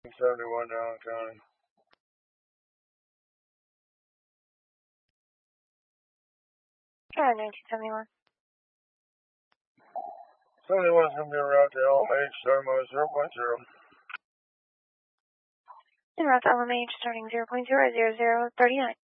71 Allen County. Alright, 1971. 71 is going to be a route to LMH, starting mode 0.0. En route to LMH, starting 0.00039.